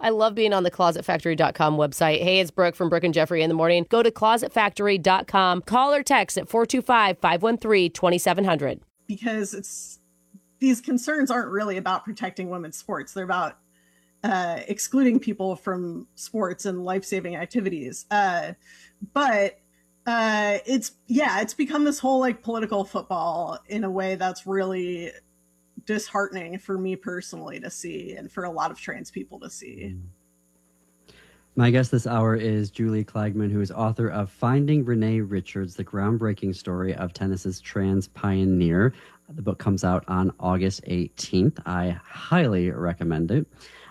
I love being on the closetfactory.com website. Hey, it's Brooke from Brooke and Jeffrey in the morning. Go to closetfactory.com. Call or text at 425-513-2700. Because these concerns aren't really about protecting women's sports. They're about excluding people from sports and life-saving activities. But it's become this whole like political football in a way that's really disheartening for me personally to see, and for a lot of trans people to see. My guest this hour is Julie Klagman, who is author of Finding Renee Richards, the groundbreaking story of tennis's trans pioneer. The book comes out on August 18th. I highly recommend it.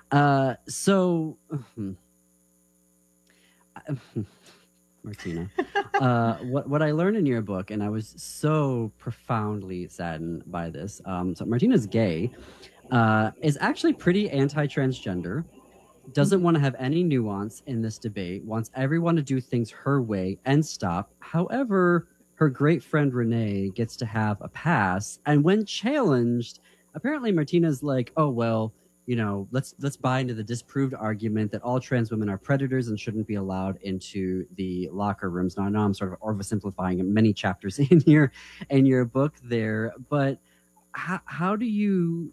Martina, what I learned in your book, and I was so profoundly saddened by this. So Martina's gay, is actually pretty anti-transgender, doesn't want to have any nuance in this debate, wants everyone to do things her way and stop. However, her great friend Renee gets to have a pass, and when challenged, apparently Martina's like, oh, well, you know, let's buy into the disproved argument that all trans women are predators and shouldn't be allowed into the locker rooms. Now, I know I'm sort of oversimplifying many chapters in your book there, but how do you,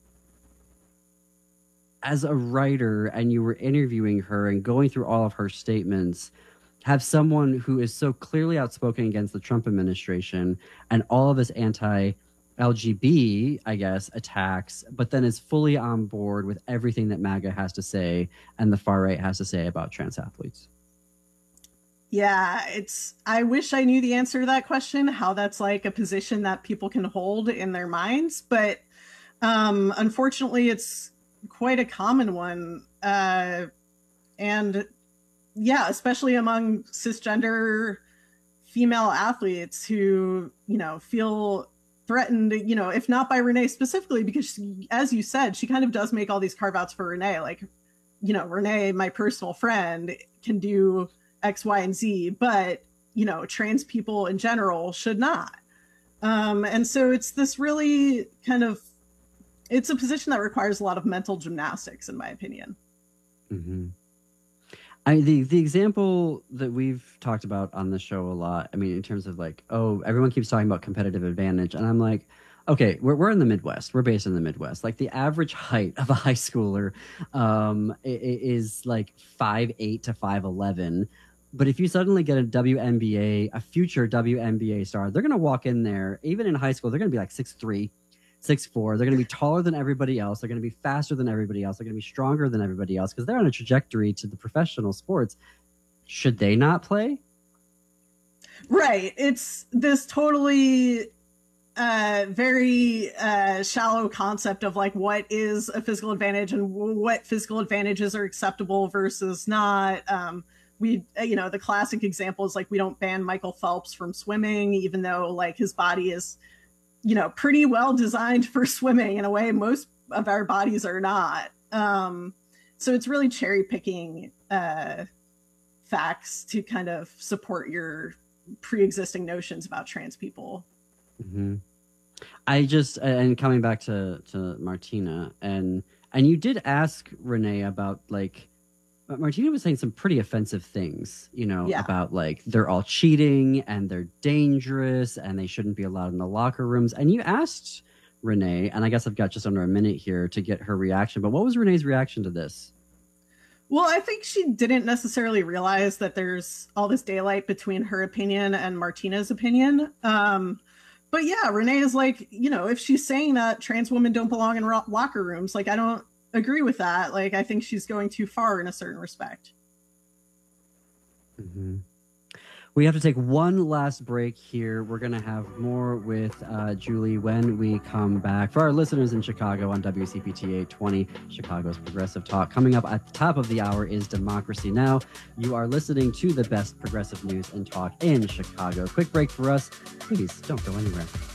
as a writer, and you were interviewing her and going through all of her statements, have someone who is so clearly outspoken against the Trump administration and all of this LGB, I guess, attacks, but then is fully on board with everything that MAGA has to say and the far right has to say about trans athletes? Yeah, I wish I knew the answer to that question, how that's like a position that people can hold in their minds. But unfortunately, it's quite a common one. And yeah, especially among cisgender female athletes who, you know, feel threatened, you know, if not by Renee specifically, because she, as you said, she kind of does make all these carve outs for Renee. Like, you know, Renee, my personal friend, can do X, Y, and Z, but, you know, trans people in general should not. And so it's this really kind of, it's a position that requires a lot of mental gymnastics, in my opinion. Mm-hmm. The example that we've talked about on the show a lot, I mean, in terms of like, oh, everyone keeps talking about competitive advantage. And I'm like, okay, we're in the Midwest. We're based in the Midwest. Like the average height of a high schooler is like 5'8" to 5'11". But if you suddenly get a future WNBA star, they're going to walk in there, even in high school, they're going to be like 6'3", 6'4". They're going to be taller than everybody else. They're going to be faster than everybody else. They're going to be stronger than everybody else because they're on a trajectory to the professional sports. Should they not play? Right. It's this totally very shallow concept of like what is a physical advantage and what physical advantages are acceptable versus not. You know, the classic example is like we don't ban Michael Phelps from swimming, even though like his body is, you know, pretty well designed for swimming in a way most of our bodies are not. So it's really cherry picking facts to kind of support your pre-existing notions about trans people. Mm-hmm. And coming back to Martina, and you did ask Renee about like, Martina was saying some pretty offensive things, you know, about like they're all cheating and they're dangerous and they shouldn't be allowed in the locker rooms. And you asked Renee, and I guess I've got just under a minute here to get her reaction, but what was Renee's reaction to this? Well, I think she didn't necessarily realize that there's all this daylight between her opinion and Martina's opinion. But yeah, Renee is like, you know, if she's saying that trans women don't belong in locker rooms, like I don't agree with that. Like, I think she's going too far in a certain respect. Mm-hmm. We have to take one last break here. We're going to have more with Julie when we come back. For our listeners in Chicago on WCPT 820, Chicago's Progressive Talk. Coming up at the top of the hour is Democracy Now! You are listening to the best progressive news and talk in Chicago. Quick break for us. Please don't go anywhere.